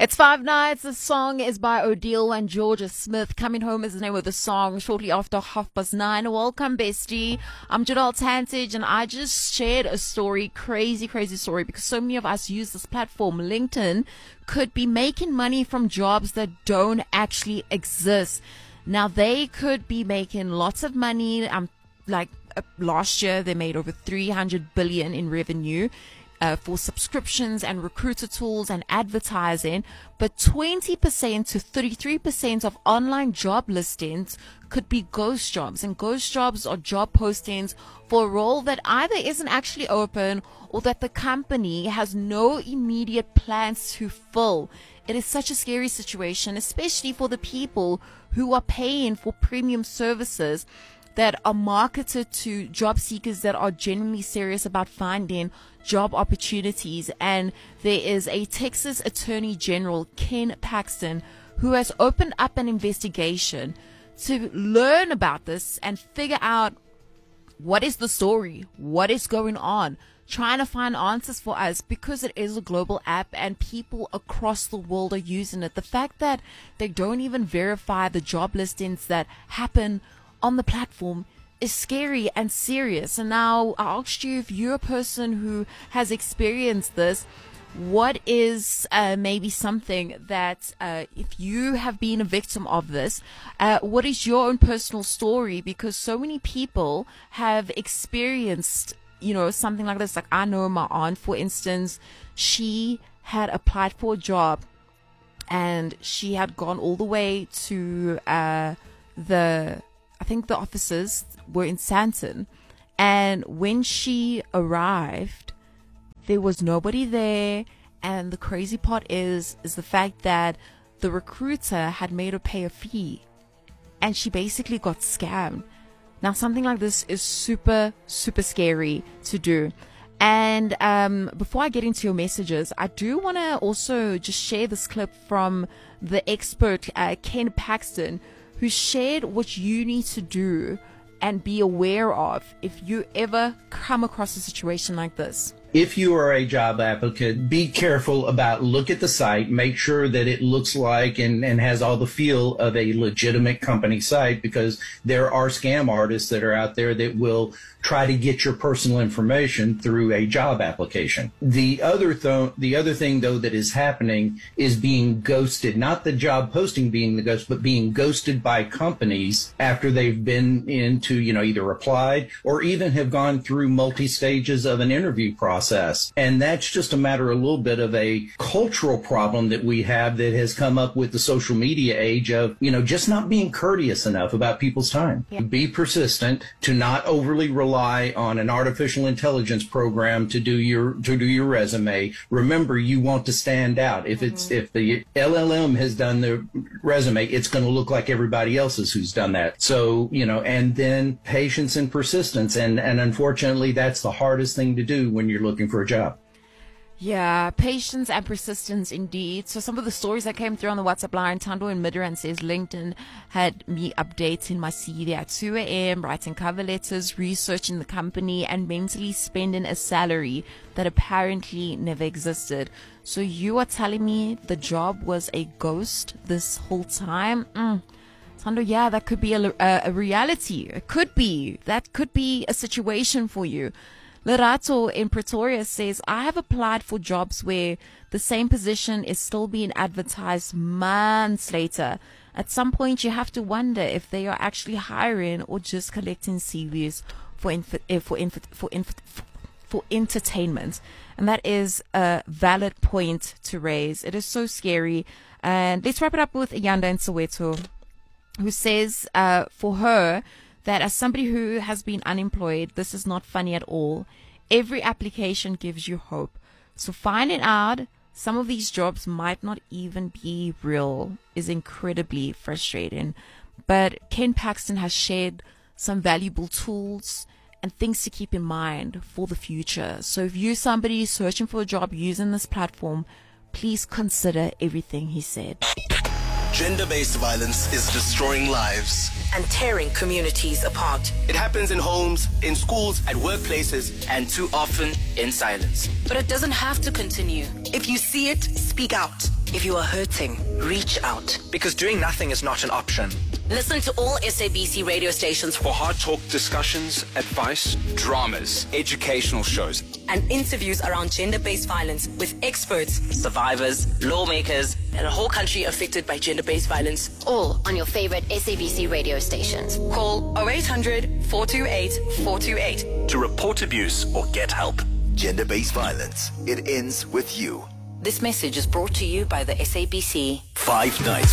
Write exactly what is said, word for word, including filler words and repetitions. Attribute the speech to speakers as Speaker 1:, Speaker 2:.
Speaker 1: It's Five Nights. The song is by Odile and Georgia Smith. Coming Home is the name of the song. Shortly after half past nine. Welcome, bestie. I'm Janelle Tantage, and I just shared a story, crazy, crazy story, because so many of us use this platform. LinkedIn could be making money from jobs that don't actually exist. Now, they could be making lots of money. Um, like uh, last year, they made over three hundred billion in revenue. Uh, for subscriptions and recruiter tools and advertising, but twenty percent to thirty-three percent of online job listings could be ghost jobs. And ghost jobs are job postings for a role that either isn't actually open or that the company has no immediate plans to fill. It is such a scary situation, especially for the people who are paying for premium services that are marketed to job seekers that are genuinely serious about finding job opportunities. And there is a Texas Attorney General, Ken Paxton, who has opened up an investigation to learn about this and figure out what is the story, what is going on, trying to find answers for us, because it is a global app and people across the world are using it. The fact that they don't even verify the job listings that happen on the platform is scary and serious. And now I asked you, if you're a person who has experienced this, what is uh, maybe something that uh, if you have been a victim of this, uh, what is your own personal story? Because so many people have experienced, you know, something like this. Like, I know my aunt, for instance, she had applied for a job and she had gone all the way to uh, the I think the offices were in Sandton, and when she arrived, there was nobody there. And the crazy part is, is the fact that the recruiter had made her pay a fee, and she basically got scammed. Now, something like this is super, super scary to do. And um, before I get into your messages, I do want to also just share this clip from the expert, uh, Ken Paxton, who shared what you need to do and be aware of if you ever come across a situation like this.
Speaker 2: If you are a job applicant, be careful about, look at the site, make sure that it looks like and, and has all the feel of a legitimate company site, because there are scam artists that are out there that will try to get your personal information through a job application. The other th- the other thing, though, that is happening is being ghosted. Not the job posting being the ghost, but being ghosted by companies after they've been into, you know, either applied or even have gone through multi stages of an interview process. Process. And that's just a matter a little bit of a cultural problem that we have that has come up with the social media age of, you know, just not being courteous enough about people's time. Yeah. Be persistent, to not overly rely on an artificial intelligence program to do your to do your resume. Remember, you want to stand out. If it's mm-hmm. if the L L M has done the resume, it's going to look like everybody else's who's done that. So, you know, and then patience and persistence. And, and unfortunately, that's the hardest thing to do when you're looking looking for a job.
Speaker 1: Yeah, patience and persistence indeed. So some of the stories that came through on the WhatsApp line, Tando in Midrand says, LinkedIn had me updating my C V at two a.m., writing cover letters, researching the company, and mentally spending a salary that apparently never existed. So you are telling me the job was a ghost this whole time? Mm. Tando, yeah, that could be a, a, a reality. It could be. That could be a situation for you. Lerato in Pretoria says, I have applied for jobs where the same position is still being advertised months later. At some point, you have to wonder if they are actually hiring or just collecting C Vs for inf- for inf- for inf- for entertainment. And that is a valid point to raise. It is so scary. And let's wrap it up with Yanda in Soweto, who says, uh, for her, that as somebody who has been unemployed, this is not funny at all. Every application gives you hope. So finding out some of these jobs might not even be real is incredibly frustrating. But Ken Paxton has shared some valuable tools and things to keep in mind for the future. So if you're somebody searching for a job using this platform, please consider everything he said.
Speaker 3: Gender-based violence is destroying lives
Speaker 4: and tearing communities apart.
Speaker 5: It happens in homes, in schools, at workplaces, and too often in silence.
Speaker 4: But it doesn't have to continue. If you see it, speak out. If you are hurting, reach out.
Speaker 6: Because doing nothing is not an option.
Speaker 4: Listen to all S A B C radio stations
Speaker 7: for hard talk discussions, advice, dramas, educational shows,
Speaker 4: and interviews around gender-based violence with experts, survivors, lawmakers, and a whole country affected by gender-based violence.
Speaker 8: All on your favorite S A B C radio stations.
Speaker 4: Call oh eight hundred, four two eight, four two eight
Speaker 3: to report abuse or get help. Gender-based violence. It ends with you.
Speaker 4: This message is brought to you by the S A B C.
Speaker 3: Five nights.